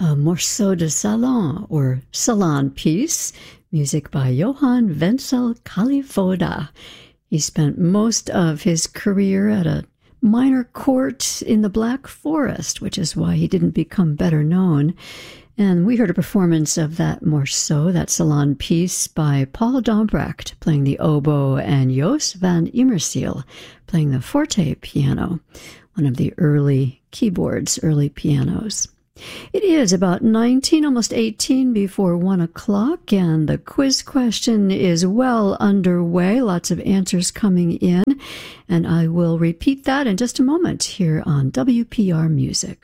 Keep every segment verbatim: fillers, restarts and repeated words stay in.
a morceau de salon, or salon piece, music by Johann Wenzel Kalivoda. He spent most of his career at a minor court in the Black Forest, which is why he didn't become better known. And we heard a performance of that morceau, that salon piece, by Paul Dombrecht playing the oboe and Jos van Immersiel playing the forte piano, one of the early keyboards, early pianos. It is about nineteen, almost eighteen before one o'clock, and the quiz question is well underway. Lots of answers coming in, and I will repeat that in just a moment here on W P R Music.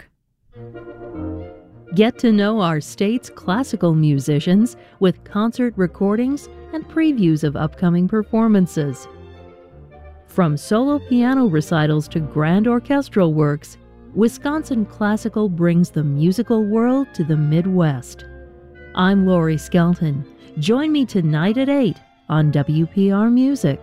Get to know our state's classical musicians with concert recordings and previews of upcoming performances. From solo piano recitals to grand orchestral works, Wisconsin Classical brings the musical world to the Midwest. I'm Lori Skelton. Join me tonight at eight on W P R Music.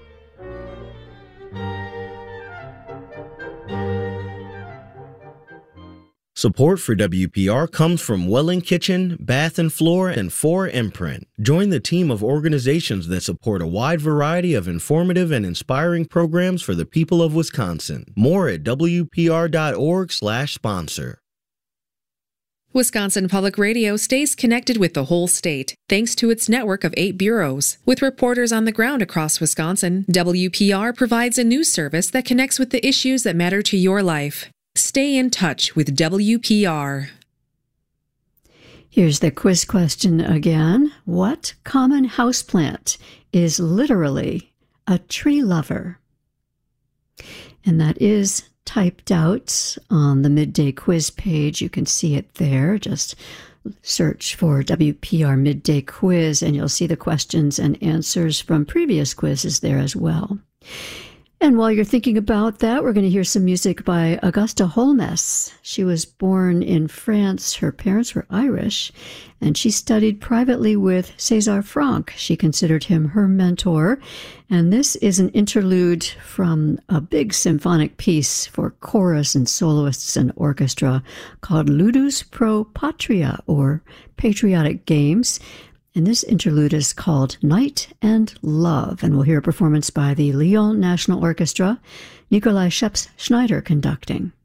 Support for W P R comes from Welling Kitchen, Bath and Floor, and four Imprint. Join the team of organizations that support a wide variety of informative and inspiring programs for the people of Wisconsin. More at W P R dot org slash sponsor. Wisconsin Public Radio stays connected with the whole state, thanks to its network of eight bureaus. With reporters on the ground across Wisconsin, W P R provides a news service that connects with the issues that matter to your life. Stay in touch with W P R. Here's the quiz question again. What common houseplant is literally a tree lover? And that is typed out on the Midday Quiz page. You can see it there. Just search for W P R Midday Quiz, and you'll see the questions and answers from previous quizzes there as well. And while you're thinking about that, we're going to hear some music by Augusta Holness. She was born in France. Her parents were Irish, and she studied privately with César Franck. She considered him her mentor. And this is an interlude from a big symphonic piece for chorus and soloists and orchestra called Ludus pro Patria, or Patriotic Games. And this interlude is called Night and Love, and we'll hear a performance by the Lyon National Orchestra, Nikolai Scheps-Schneider conducting.